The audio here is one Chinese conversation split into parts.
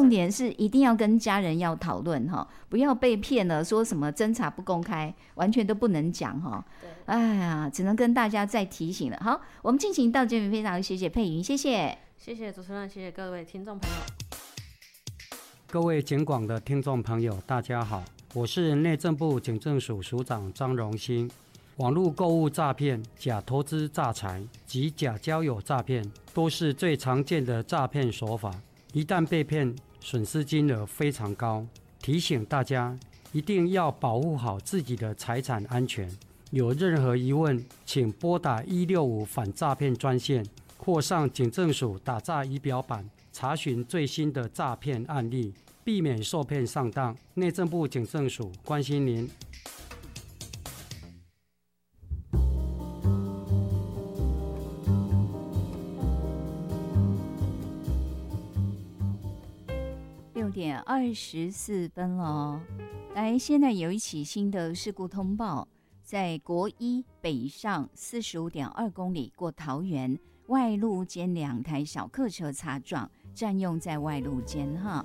重点是一定要跟家人要讨论哈，不要被骗了，说什么侦查不公开，完全都不能讲哈。哎呀，只能跟大家再提醒了。好，我们进行到这边，非常谢谢佩云，谢谢， 谢谢主持人，谢谢各位听众朋友。 各位警广的听众朋友，大家好，我是内政部警政署署长张荣兴。网络购物诈骗、假投资诈财及假交友诈骗都是最常见的诈骗手法，一旦被骗，损失金额非常高。提醒大家一定要保护好自己的财产安全。有任何疑问，请拨打165反诈骗专线，或上警政署打诈仪表板查询最新的诈骗案例，避免受骗上当。内政部警政署关心您。 6点24分了。来，现在有一起新的事故通报，在国一北上45.2公里过桃园，外路间2台小客车擦撞，占用在外路间哈。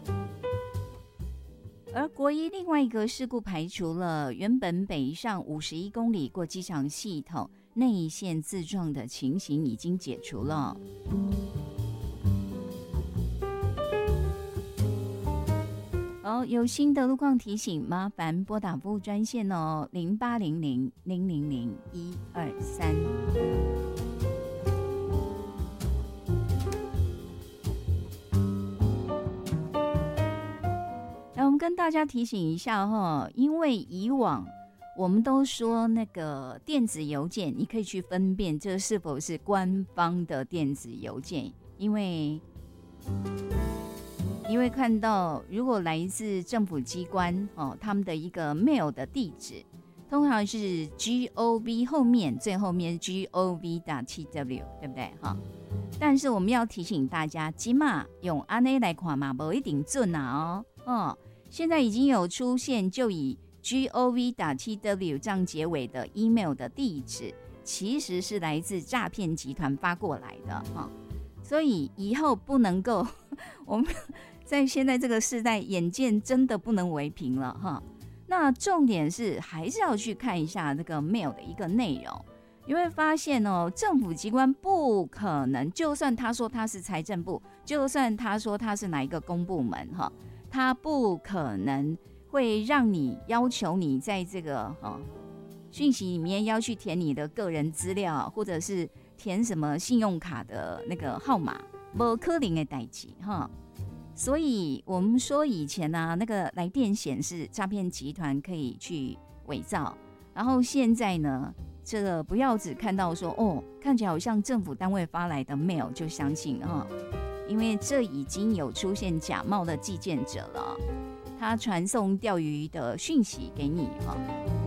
而国一另外一个事故排除了原本北上51公里过机场系统内线自撞的情形已经解除了。有新的路况提醒，麻烦拨打服务专线哦，0800-000-123。来，我们跟大家提醒一下哈，因为以往我们都说那个电子邮件，你可以去分辨这是否是官方的电子邮件，因为你会看到，如果来自政府机关他们的一个 mail 的地址，通常是 gov 后面最后面 gov.tw， 对不对哈？但是我们要提醒大家，现在用这样来看嘛，不一定准啊现在已经有出现就以 gov.tw 这样结尾的 email 的地址，其实是来自诈骗集团发过来的所以以后不能够我们在现在这个时代，眼见真的不能为凭了哈。那重点是还是要去看一下这个 mail 的一个内容，你会发现政府机关不可能，就算他说他是财政部，就算他说他是哪一个公部门他不可能会让你要求你在这个讯息里面要去填你的个人资料，或者是填什么信用卡的那个号码，不可能的代志所以我们说以前那个来电显示诈骗集团可以去伪造，然后现在呢，这个不要只看到说看起来好像政府单位发来的 mail 就相信因为这已经有出现假冒的寄件者了，他传送钓鱼的讯息给你